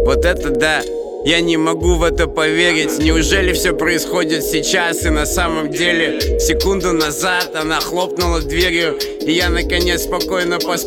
Вот это да. Я не могу в это поверить. Неужели все происходит сейчас? И на самом деле секунду назад она хлопнула дверью, и я наконец спокойно поспал.